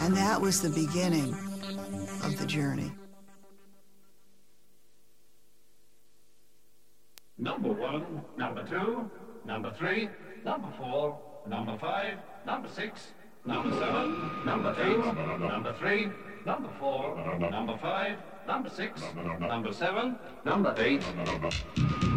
And that was the beginning of the journey. Number 1, number 2, number 3, number 4, number 5, number 6, number 7, number 8, number 3, number 4, number 5, number 6, number 7, number 8.